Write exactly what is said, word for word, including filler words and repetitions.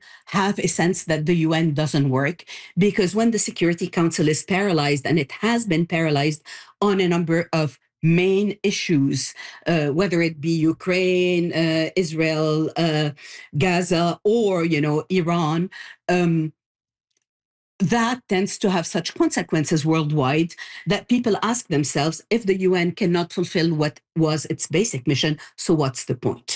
have a sense that the U N doesn't work, because when the Security Council is paralyzed, and it has been paralyzed on a number of main issues, uh, whether it be Ukraine, uh, Israel, uh, Gaza, or, you know, Iran, um, that tends to have such consequences worldwide that people ask themselves, if the U N cannot fulfill what was its basic mission, so what's the point?